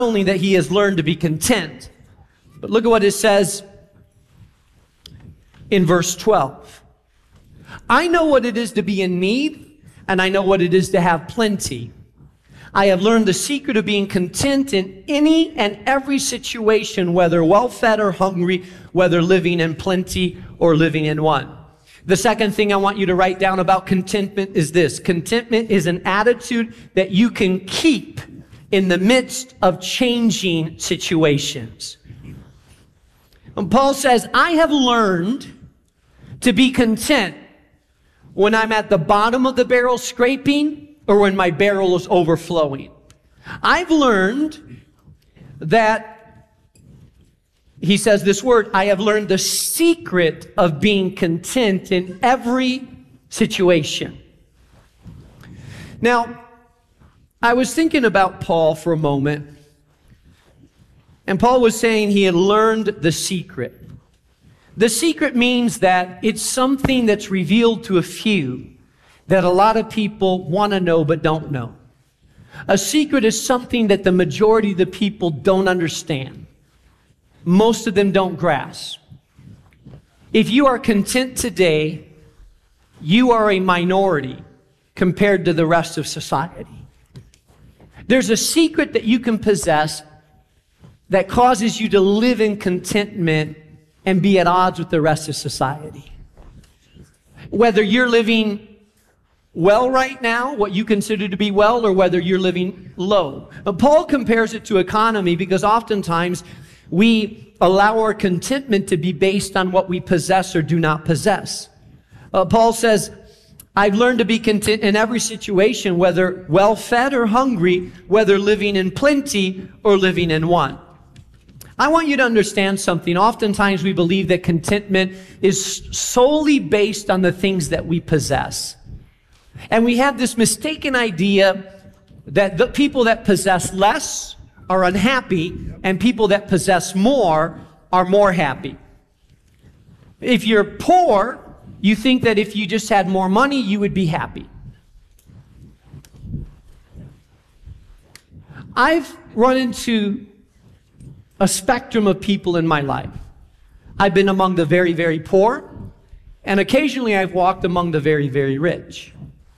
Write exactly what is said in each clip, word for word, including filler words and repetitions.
only that he has learned to be content, but look at what it says in verse twelve. I know what it is to be in need, and I know what it is to have plenty. I have learned the secret of being content in any and every situation, whether well-fed or hungry, whether living in plenty or living in want. The second thing I want you to write down about contentment is this. Contentment is an attitude that you can keep in the midst of changing situations. And Paul says, I have learned to be content when I'm at the bottom of the barrel scraping or when my barrel is overflowing. I've learned that, he says this word, I have learned the secret of being content in every situation. Now, I was thinking about Paul for a moment, and Paul was saying he had learned the secret. The secret means that it's something that's revealed to a few that a lot of people want to know but don't know. A secret is something that the majority of the people don't understand. Most of them don't grasp. If you are content today, you are a minority compared to the rest of society. There's a secret that you can possess that causes you to live in contentment and be at odds with the rest of society. Whether you're living well right now, what you consider to be well, or whether you're living low. Now, Paul compares it to economy because oftentimes we allow our contentment to be based on what we possess or do not possess. Uh, Paul says, I've learned to be content in every situation, whether well-fed or hungry, whether living in plenty or living in want. I want you to understand something. Oftentimes we believe that contentment is solely based on the things that we possess. And we have this mistaken idea that the people that possess less are unhappy and people that possess more are more happy. If you're poor, you think that if you just had more money, you would be happy. I've run into a spectrum of people in my life. I've been among the very, very poor, and occasionally I've walked among the very, very rich.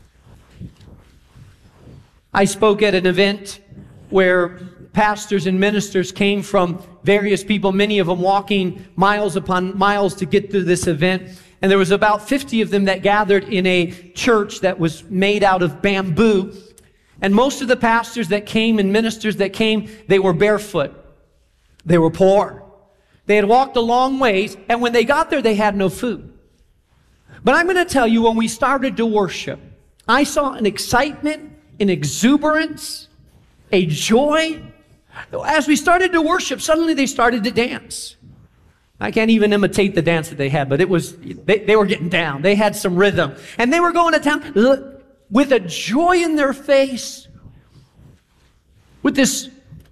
I spoke at an event where pastors and ministers came from various people, many of them walking miles upon miles to get to this event. And there was about fifty of them that gathered in a church that was made out of bamboo. And most of the pastors that came and ministers that came, they were barefoot. They were poor. They had walked a long ways, and when they got there, they had no food. But I'm going to tell you, when we started to worship, I saw an excitement, an exuberance, a joy. As we started to worship, suddenly they started to dance. I can't even imitate the dance that they had, but it was, they, they were getting down. They had some rhythm. And they were going to town with a joy in their face, with this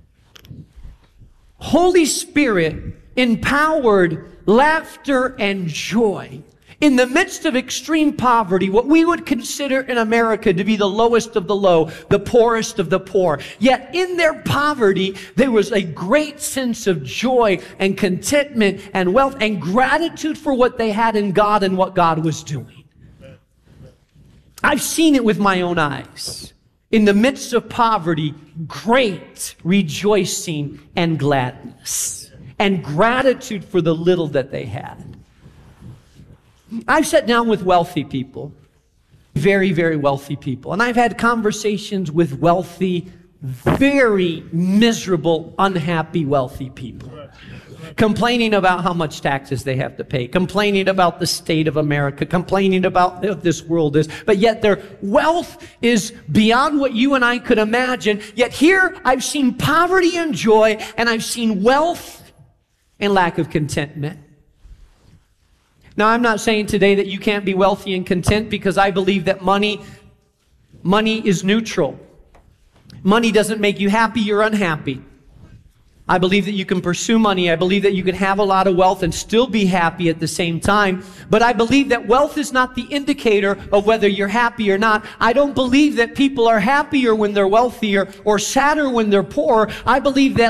Holy Spirit empowered laughter and joy. In the midst of extreme poverty, what we would consider in America to be the lowest of the low, the poorest of the poor. Yet in their poverty, there was a great sense of joy and contentment and wealth and gratitude for what they had in God and what God was doing. I've seen it with my own eyes. In the midst of poverty, great rejoicing and gladness and gratitude for the little that they had. I've sat down with wealthy people, very, very wealthy people, and I've had conversations with wealthy, very miserable, unhappy, wealthy people, complaining about how much taxes they have to pay, complaining about the state of America, complaining about what this world is, but yet their wealth is beyond what you and I could imagine. Yet here I've seen poverty and joy, and I've seen wealth and lack of contentment. Now, I'm not saying today that you can't be wealthy and content, because I believe that money, money is neutral. Money doesn't make you happy or unhappy. I believe that you can pursue money. I believe that you can have a lot of wealth and still be happy at the same time. But I believe that wealth is not the indicator of whether you're happy or not. I don't believe that people are happier when they're wealthier or sadder when they're poor. I believe that